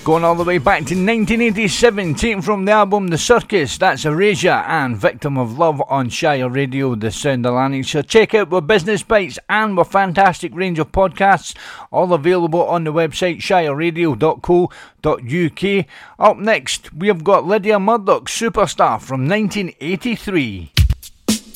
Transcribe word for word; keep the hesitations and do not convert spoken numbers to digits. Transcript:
Going all the way back to nineteen eighty-seven, taken from the album The Circus, that's Erasure and Victim of Love on Shire Radio, the sound of Lanarkshire. Check out our Business Bites and our fantastic range of podcasts, all available on the website shire radio dot co dot uk. Up next, we have got Lydia Murdoch, Superstar from nineteen eighty-three.